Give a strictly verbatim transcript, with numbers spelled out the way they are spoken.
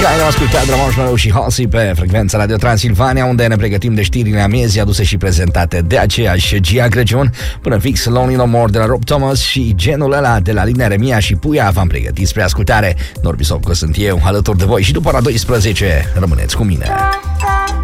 Sky, ne-am ascultat de Marshmallow și Halsey pe frecvența Radio Transilvania, unde ne pregătim de știrile amiezii aduse și prezentate de aceeași Gia Crăciun. Până fix Lonely No More de la Rob Thomas și genul ăla de la Lina Remia și Puia v-am pregătit spre ascultare. Norbi Sopco sunt eu, alături de voi și după ora douăsprezece rămâneți cu mine.